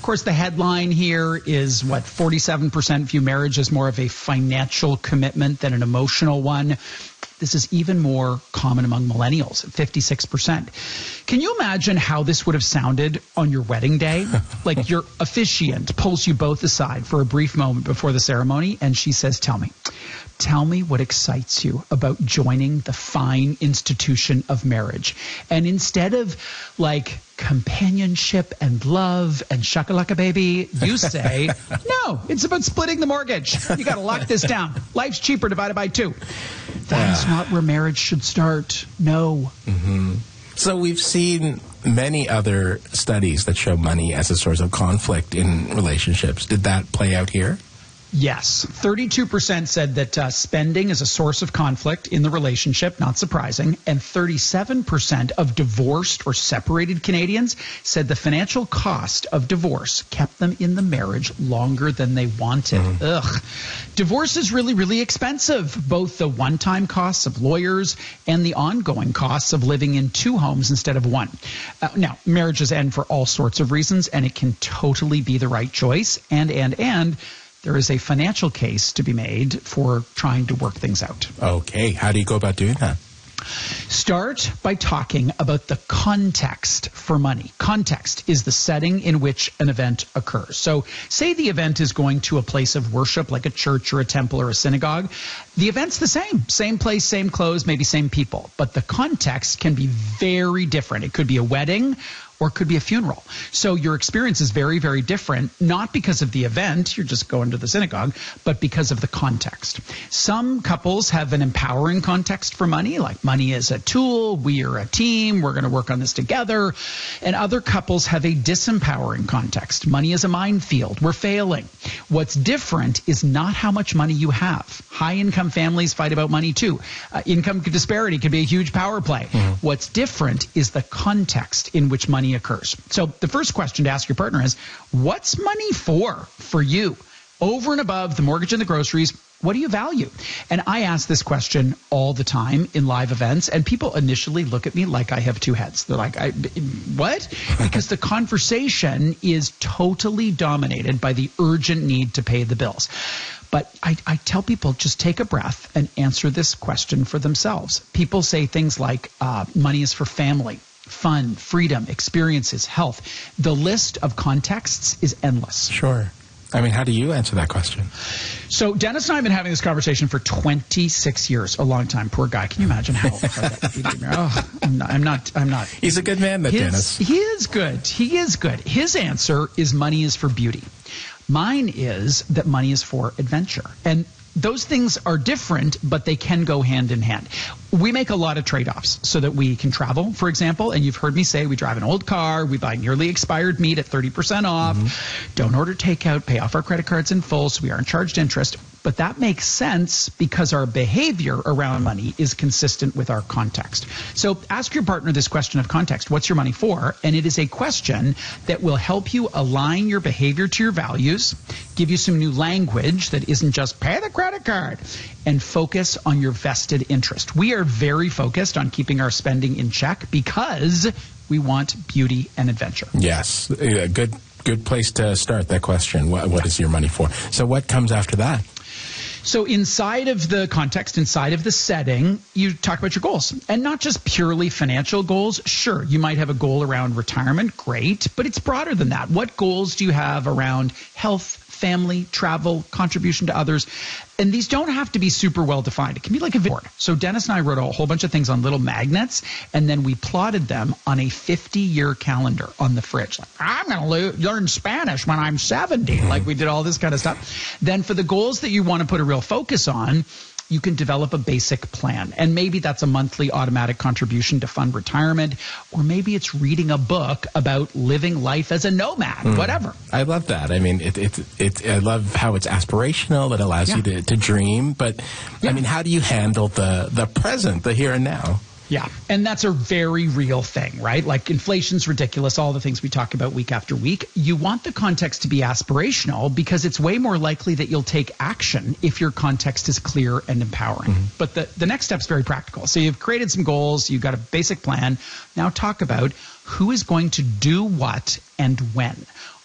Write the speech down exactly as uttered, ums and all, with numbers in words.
Of course, the headline here is what forty-seven percent view marriage as more of a financial commitment than an emotional one. This is even more common among millennials, at fifty-six percent. Can you imagine how this would have sounded on your wedding day? Like your officiant pulls you both aside for a brief moment before the ceremony, and she says, tell me, tell me what excites you about joining the fine institution of marriage. And instead of like companionship and love and shakalaka baby, you say, no, it's about splitting the mortgage. You got to lock this down. Life's cheaper divided by two. That's yeah. not where marriage should start. No. Mm-hmm. So we've seen many other studies that show money as a source of conflict in relationships. Did that play out here? Yes. thirty-two percent said that uh, spending is a source of conflict in the relationship, not surprising. And thirty-seven percent of divorced or separated Canadians said the financial cost of divorce kept them in the marriage longer than they wanted. Mm. Ugh. Divorce is really, really expensive, both the one-time costs of lawyers and the ongoing costs of living in two homes instead of one. Uh, now, marriages end for all sorts of reasons, and it can totally be the right choice. And, and, and... there is a financial case to be made for trying to work things out. Okay. How do you go about doing that? Start by talking about the context for money. Context is the setting in which an event occurs. So say the event is going to a place of worship like a church or a temple or a synagogue. The event's the same. Same place, same clothes, maybe same people. But the context can be very different. It could be a wedding or it could be a funeral. So your experience is very, very different, not because of the event, you're just going to the synagogue, but because of the context. Some couples have an empowering context for money, like money is a tool, we are a team, we're going to work on this together. And other couples have a disempowering context. Money is a minefield, we're failing. What's different is not how much money you have. High-income families fight about money too. Uh, income disparity could be a huge power play. Mm-hmm. What's different is the context in which money occurs. So the first question to ask your partner is, what's money for, for you? Over and above the mortgage and the groceries, what do you value? And I ask this question all the time in live events, and people initially look at me like I have two heads. They're like, I, what? Because the conversation is totally dominated by the urgent need to pay the bills. But I, I tell people, just take a breath and answer this question for themselves. People say things like, uh, money is for family, fun, freedom, experiences, health. The list of contexts is endless. Sure. I mean, how do you answer that question? So Dennis and I have been having this conversation for twenty-six years, a long time. Poor guy. Can you imagine how hard that would be? Oh, I'm not, I'm not, I'm not. He's a good man, that His, Dennis. He is good. He is good. His answer is money is for beauty. Mine is that money is for adventure. And those things are different, but they can go hand in hand. We make a lot of trade-offs so that we can travel, for example, and you've heard me say we drive an old car, we buy nearly expired meat at thirty percent off, mm-hmm. don't order takeout, pay off our credit cards in full so we aren't charged interest. But that makes sense because our behavior around money is consistent with our context. So ask your partner this question of context. What's your money for? And it is a question that will help you align your behavior to your values, give you some new language that isn't just pay the credit card, and focus on your vested interest. We are very focused on keeping our spending in check because we want beauty and adventure. Yes. A good, good place to start that question. What, what is your money for? So what comes after that? So inside of the context, inside of the setting, you talk about your goals, and not just purely financial goals. Sure, you might have a goal around retirement, great, but it's broader than that. What goals do you have around health, family, travel, contribution to others? And these don't have to be super well defined. It can be like a board. So Dennis and I wrote a whole bunch of things on little magnets, and then we plotted them on a fifty-year calendar on the fridge. Like, I'm going to le- learn Spanish when I'm seventy. Mm-hmm. Like we did all this kind of stuff. Then for the goals that you want to put a real focus on, you can develop a basic plan. And maybe that's a monthly automatic contribution to fund retirement, or maybe it's reading a book about living life as a nomad, mm. whatever. I love that. I mean, it, it, it, I love how it's aspirational. It allows yeah. you to, to dream. But, yeah. I mean, how do you handle the, the present, the here and now? Yeah, and that's a very real thing, right? Like inflation's ridiculous, all the things we talk about week after week. You want the context to be aspirational because it's way more likely that you'll take action if your context is clear and empowering. Mm-hmm. But the, the next step's very practical. So you've created some goals, you've got a basic plan. Now talk about who is going to do what and when.